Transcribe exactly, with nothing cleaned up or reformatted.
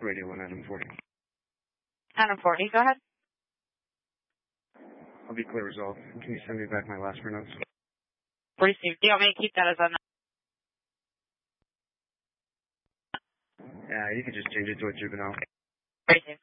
Radio one, Adam forty. Adam forty, go ahead. I'll be clear result. Can you send me back my last four notes? Received. Do you want me to keep that as a... Yeah, you can just change it to a juvenile. Received.